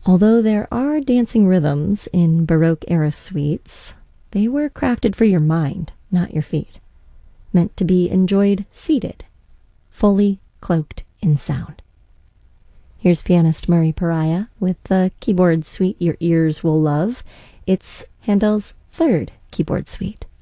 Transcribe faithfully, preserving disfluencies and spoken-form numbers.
Although there are dancing rhythms in Baroque-era suites, they were crafted for your mind, not your feet. Meant to be enjoyed seated, fully cloaked in sound. Here's pianist Murray Pariah with the keyboard suite your ears will love. It's Handel's third keyboard suite.